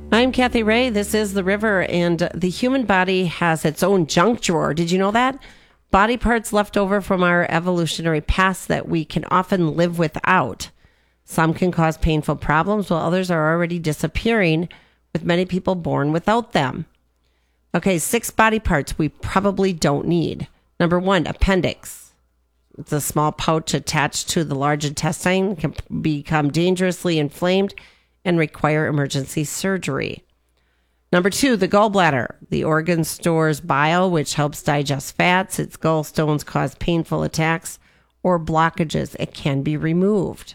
I'm Kathy Ray. This is The River, and the human body has its own junk drawer. Did you know that? Body parts left over from our evolutionary past that we can often live without. Some can cause painful problems, while others are already disappearing, with many people born without them. Okay, 6 body parts we probably don't need. Number 1, appendix. It's a small pouch attached to the large intestine, can become dangerously inflamed and require emergency surgery. Number 2, the gallbladder. The organ stores bile, which helps digest fats. Its gallstones cause painful attacks or blockages. It can be removed.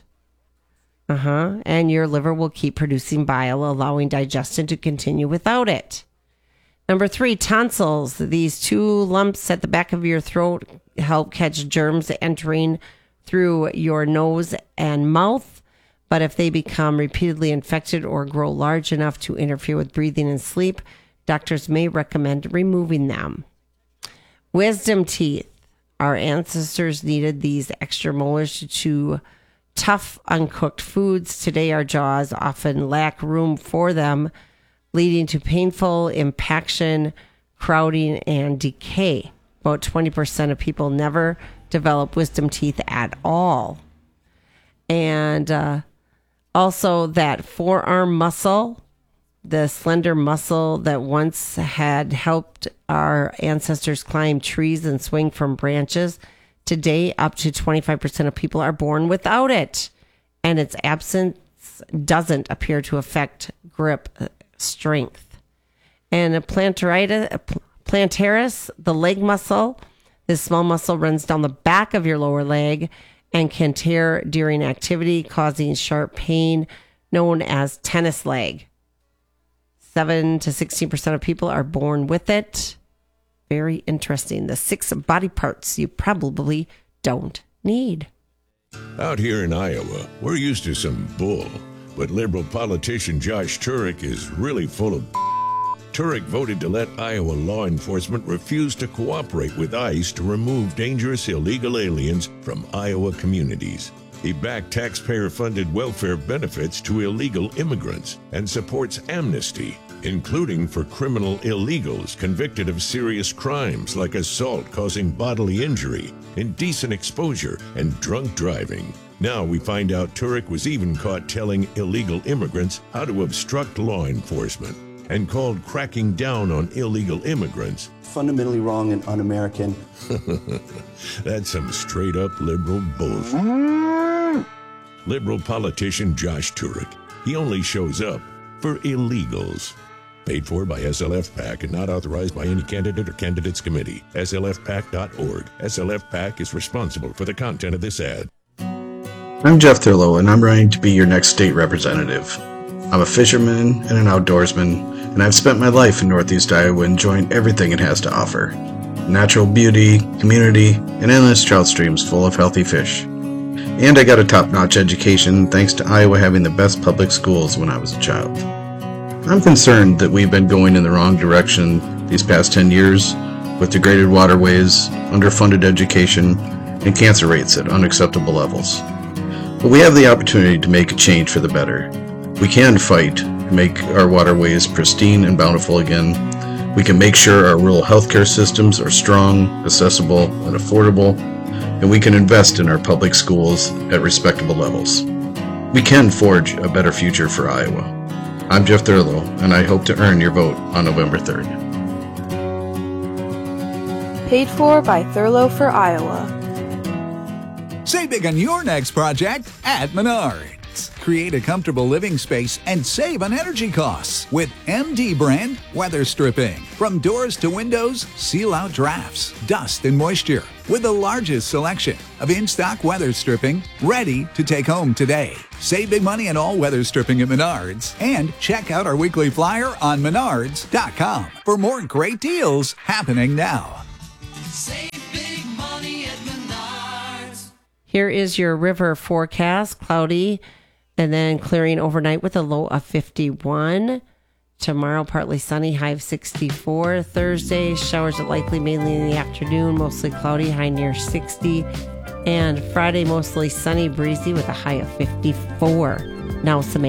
And your liver will keep producing bile, allowing digestion to continue without it. Number 3, tonsils. These 2 lumps at the back of your throat help catch germs entering through your nose and mouth. But if they become repeatedly infected or grow large enough to interfere with breathing and sleep, doctors may recommend removing them. Wisdom teeth. Our ancestors needed these extra molars to chew tough, uncooked foods. Today, our jaws often lack room for them, leading to painful impaction, crowding, and decay. About 20% of people never develop wisdom teeth at all. And also that forearm muscle, the slender muscle that once had helped our ancestors climb trees and swing from branches, today up to 25% of people are born without it. And its absence doesn't appear to affect grip strength. And a plantaris, the leg muscle, this small muscle runs down the back of your lower leg and can tear during activity, causing sharp pain known as tennis leg. 7 to 16% of people are born with it. Very interesting. The 6 body parts you probably don't need. Out here in Iowa, we're used to some bull, but liberal politician Josh Turek is really full of Turek voted to let Iowa law enforcement refuse to cooperate with ICE to remove dangerous illegal aliens from Iowa communities. He backed taxpayer-funded welfare benefits to illegal immigrants and supports amnesty, including for criminal illegals convicted of serious crimes like assault causing bodily injury, indecent exposure, and drunk driving. Now we find out Turek was even caught telling illegal immigrants how to obstruct law enforcement and called cracking down on illegal immigrants fundamentally wrong and un-American. That's some straight-up liberal bullshit. Liberal politician Josh Turek. He only shows up for illegals. Paid for by SLF PAC and not authorized by any candidate or candidates committee. SLFPAC.org. SLF PAC is responsible for the content of this ad. I'm Jeff Thurlow, and I'm running to be your next state representative. I'm a fisherman and an outdoorsman, and I've spent my life in Northeast Iowa enjoying everything it has to offer. Natural beauty, community, and endless trout streams full of healthy fish. And I got a top-notch education thanks to Iowa having the best public schools when I was a child. I'm concerned that we've been going in the wrong direction these past 10 years with degraded waterways, underfunded education, and cancer rates at unacceptable levels. But we have the opportunity to make a change for the better. We can fight to make our waterways pristine and bountiful again. We can make sure our rural healthcare systems are strong, accessible, and affordable, and we can invest in our public schools at respectable levels. We can forge a better future for Iowa. I'm Jeff Thurlow, and I hope to earn your vote on November 3rd. Paid for by Thurlow for Iowa. Save big on your next project at Menards. Create a comfortable living space and save on energy costs with MD brand weather stripping. From doors to windows, seal out drafts, dust, and moisture. With the largest selection of in-stock weather stripping ready to take home today. Save big money on all weather stripping at Menards. And check out our weekly flyer on menards.com for more great deals happening now. Save big money at Menards. Here is your river forecast. Cloudy and then clearing overnight with a low of 51. Tomorrow, partly sunny, high of 64. Thursday, showers are likely mainly in the afternoon, mostly cloudy, high near 60. And Friday, mostly sunny, breezy with a high of 54. Now, some